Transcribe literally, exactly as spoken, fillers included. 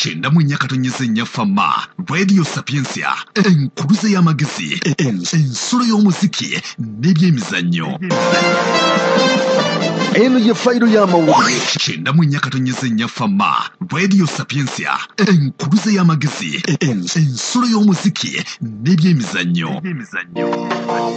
Chenda munyakatonyeze nyafama Radio Sapiensia enkuluze y'amagezi ensolo y'omuziki n'ebyemizannyo eno ye fayiro y'amawulire. Chenda munyakatonyeze nyafama Radio Sapiensia enkuluze y'amagezi ensolo y'omuziki n'ebyemizannyo